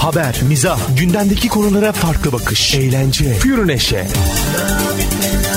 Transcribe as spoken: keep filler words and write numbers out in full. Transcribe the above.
Haber, mizah, gündemdeki konulara farklı bakış, eğlence, pür neşe.